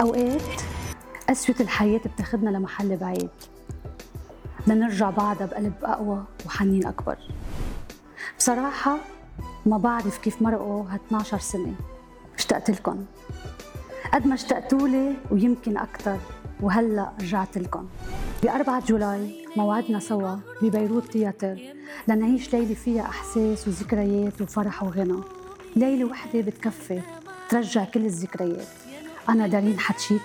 أوقات قسوة الحياة بتاخدنا لمحل بعيد، بدنا نرجع بعدها بقلب أقوى وحنين أكبر. بصراحة ما بعرف كيف مرقوا ها12 سنة، اشتقت لكم قد ما اشتقتولي ويمكن أكتر، وهلأ رجعت لكم. ب4 جولاي موعدنا سوا ببيروت تياتر لنعيش ليلة فيها أحساس وذكريات وفرح وغنى. ليلة وحدة بتكفي ترجع كل الذكريات. أنا دارين حتشيك